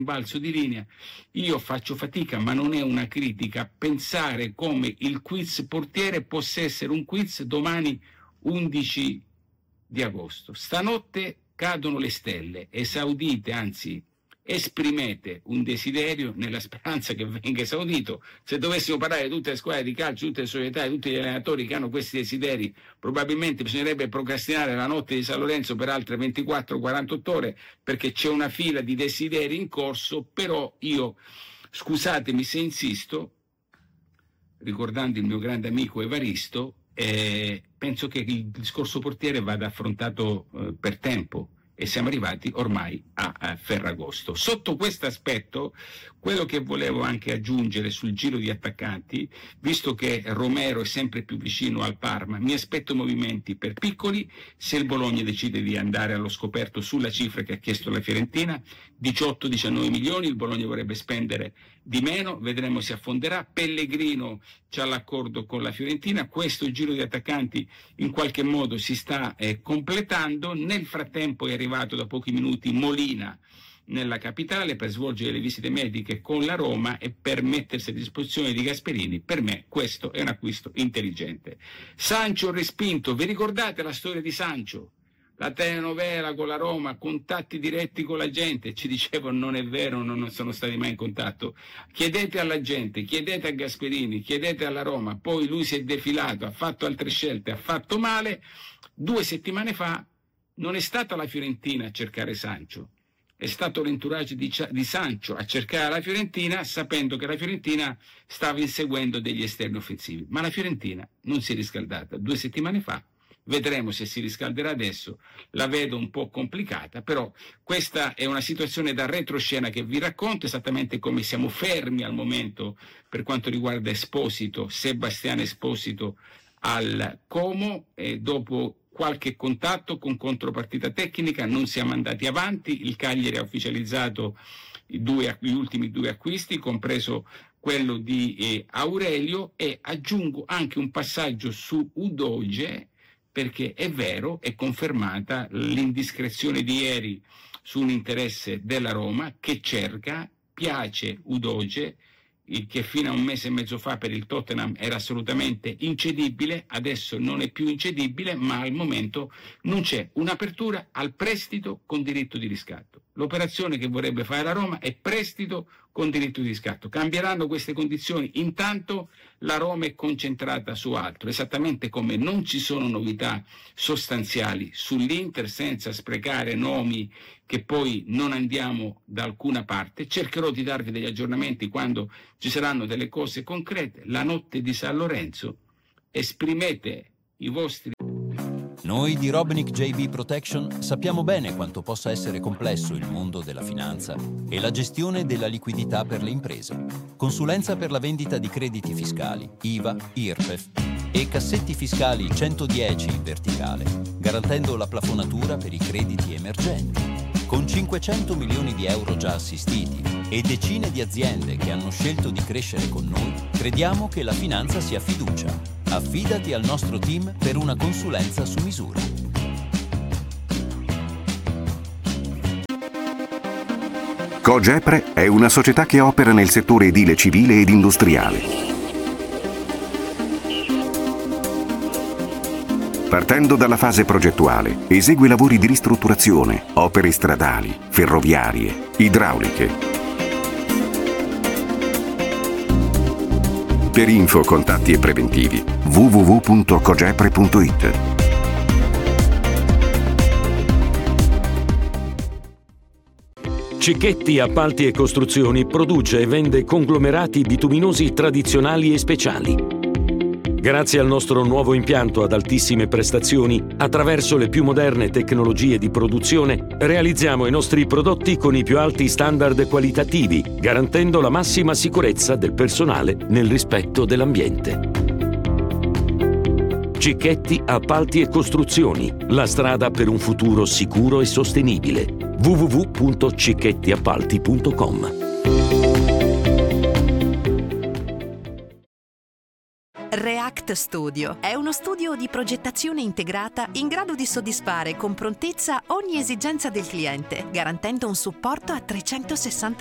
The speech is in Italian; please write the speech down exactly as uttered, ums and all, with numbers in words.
balzo di linea. Io faccio fatica, ma non è una critica, a pensare come il quiz portiere possa essere un quiz domani undici di agosto. Stanotte cadono le stelle, esaudite, anzi esprimete un desiderio nella speranza che venga esaudito. Se dovessimo parlare di tutte le squadre di calcio, tutte le società, di tutti gli allenatori che hanno questi desideri, probabilmente bisognerebbe procrastinare la notte di San Lorenzo per altre ventiquattro quarantotto ore, perché c'è una fila di desideri in corso. Però io, scusatemi se insisto, ricordando il mio grande amico Evaristo, eh, penso che il discorso portiere vada affrontato eh, per tempo, e siamo arrivati ormai a, a Ferragosto. Sotto questo aspetto, quello che volevo anche aggiungere sul giro di attaccanti, visto che Romero è sempre più vicino al Parma, mi aspetto movimenti per Piccoli. Se il Bologna decide di andare allo scoperto sulla cifra che ha chiesto la Fiorentina, diciotto diciannove milioni, il Bologna vorrebbe spendere di meno, vedremo se affonderà. Pellegrino c'ha l'accordo con la Fiorentina, questo giro di attaccanti in qualche modo si sta eh, completando. Nel frattempo è arrivato da pochi minuti Molina nella capitale per svolgere le visite mediche con la Roma e per mettersi a disposizione di Gasperini. Per me questo è un acquisto intelligente. Sancho respinto, vi ricordate la storia di Sancho? La telenovela con la Roma, contatti diretti con la gente, ci dicevano non è vero, non sono stati mai in contatto. Chiedete alla gente, chiedete a Gasperini, chiedete alla Roma. Poi lui si è defilato, ha fatto altre scelte, ha fatto male. Due settimane fa non è stata la Fiorentina a cercare Sancho, è stato l'entourage di, di Sancho a cercare la Fiorentina, sapendo che la Fiorentina stava inseguendo degli esterni offensivi. Ma la Fiorentina non si è riscaldata due settimane fa. Vedremo se si riscalderà adesso, la vedo un po' complicata, però questa è una situazione da retroscena che vi racconto, esattamente come siamo fermi al momento per quanto riguarda Esposito, Sebastiano Esposito al Como, e dopo qualche contatto con contropartita tecnica non siamo andati avanti. Il Cagliari ha ufficializzato i due, gli ultimi due acquisti, compreso quello di eh, Aurelio, e aggiungo anche un passaggio su Udogie, perché è vero, è confermata l'indiscrezione di ieri su un interesse della Roma che cerca, piace Udogie, il che fino a un mese e mezzo fa per il Tottenham era assolutamente incedibile, adesso non è più incedibile, ma al momento non c'è un'apertura al prestito con diritto di riscatto. L'operazione che vorrebbe fare la Roma è prestito con diritto di riscatto. Cambieranno queste condizioni, intanto la Roma è concentrata su altro, esattamente come non ci sono novità sostanziali sull'Inter, senza sprecare nomi che poi non andiamo da alcuna parte. Cercherò di darvi degli aggiornamenti quando ci saranno delle cose concrete. La notte di San Lorenzo, esprimete i vostri... Noi di Robinic J B Protection sappiamo bene quanto possa essere complesso il mondo della finanza e la gestione della liquidità per le imprese. Consulenza per la vendita di crediti fiscali, I V A, I R P E F e cassetti fiscali centodieci in verticale, garantendo la plafonatura per i crediti emergenti. Con cinquecento milioni di euro già assistiti e decine di aziende che hanno scelto di crescere con noi, crediamo che la finanza sia fiducia. Affidati al nostro team per una consulenza su misura. Cogepre è una società che opera nel settore edile civile ed industriale. Partendo dalla fase progettuale, esegue lavori di ristrutturazione, opere stradali, ferroviarie, idrauliche. Per info, contatti e preventivi w w w punto cogepre punto i t. Cicchetti Appalti e Costruzioni produce e vende conglomerati bituminosi tradizionali e speciali. Grazie al nostro nuovo impianto ad altissime prestazioni, attraverso le più moderne tecnologie di produzione, realizziamo i nostri prodotti con i più alti standard qualitativi, garantendo la massima sicurezza del personale nel rispetto dell'ambiente. Cicchetti Appalti e Costruzioni, la strada per un futuro sicuro e sostenibile. w w w punto cicchetti appalti punto com. React Studio è uno studio di progettazione integrata in grado di soddisfare con prontezza ogni esigenza del cliente, garantendo un supporto a trecentosessanta